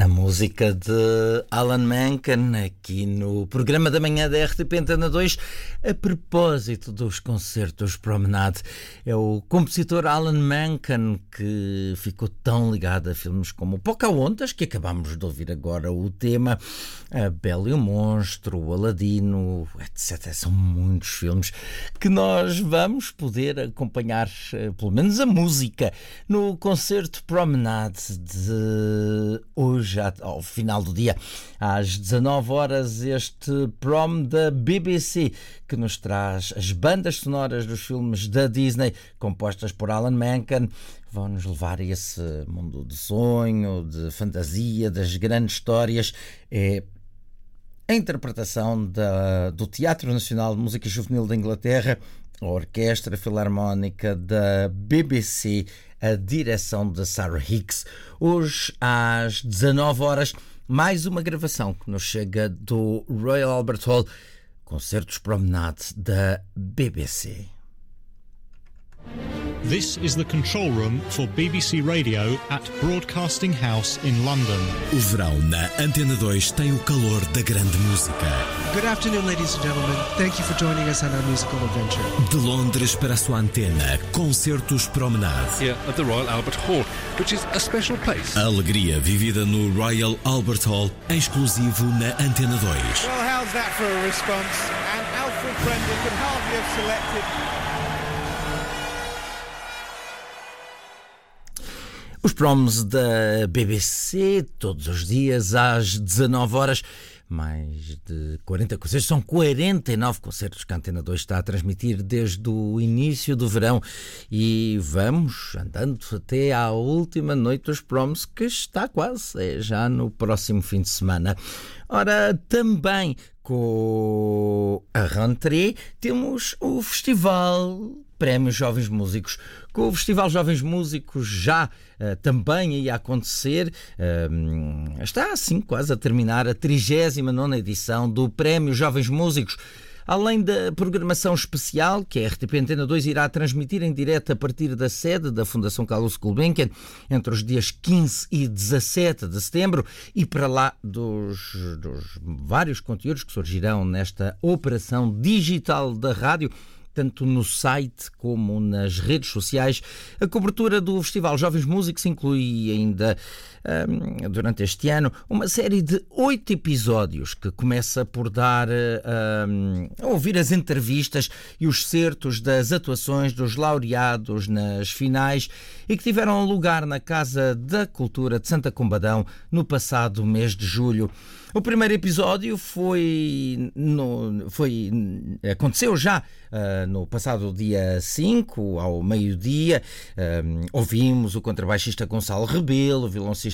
A música de Alan Menken aqui no programa da manhã da RTP Antena 2 a propósito dos concertos Promenade. É o compositor Alan Menken que ficou tão ligado a filmes como Pocahontas, que acabamos de ouvir agora o tema, a Bela e o Monstro, o Aladino, etc. São muitos filmes que nós vamos poder acompanhar, pelo menos a música, no concerto Promenade de hoje. Já ao final do dia, às 19 horas, este prom da BBC, que nos traz as bandas sonoras dos filmes da Disney, compostas por Alan Menken, vão nos levar a esse mundo de sonho, de fantasia, das grandes histórias. É a interpretação do Teatro Nacional de Música Juvenil da Inglaterra, a Orquestra Filarmónica da BBC, a direção de Sarah Hicks. Hoje, às 19 horas, mais uma gravação que nos chega do Royal Albert Hall, Concertos Promenade da BBC. This is the control room for BBC Radio at Broadcasting House in London. O verão na Antena 2 tem o calor da grande música. Good afternoon, ladies and gentlemen. Thank you for joining us on our musical adventure. De Londres para a sua antena, Concertos Promenade. Here at the Royal Albert Hall, which is a special place. A alegria vivida no Royal Albert Hall, em exclusivo na Antena 2. Well, how's that for a response? And Alfred Brendel could hardly have selected. Os proms da BBC, todos os dias às 19 horas, mais de 40 concertos, são 49 concertos que a Antena 2 está a transmitir desde o início do verão e vamos andando até à última noite dos proms, que está quase, é já no próximo fim de semana. Ora, também com a rentrée temos o Festival Prémios Jovens Músicos. Com o Festival Jovens Músicos já também aí a acontecer, está assim quase a terminar a 39ª edição do Prémio Jovens Músicos. Além da programação especial que a RTP Antena 2 irá transmitir em direto a partir da sede da Fundação Carlos Gulbenkian entre os dias 15 e 17 de setembro, e para lá dos vários conteúdos que surgirão nesta operação digital da rádio, tanto no site como nas redes sociais. A cobertura do Festival Jovens Músicos inclui ainda, durante este ano, uma série de 8 episódios que começa por dar a ouvir as entrevistas e os certos das atuações dos laureados nas finais e que tiveram lugar na Casa da Cultura de Santa Combadão no passado mês de julho. O primeiro episódio aconteceu já no passado dia 5, ao meio-dia. Ouvimos o contrabaixista Gonçalo Rebelo, o violoncista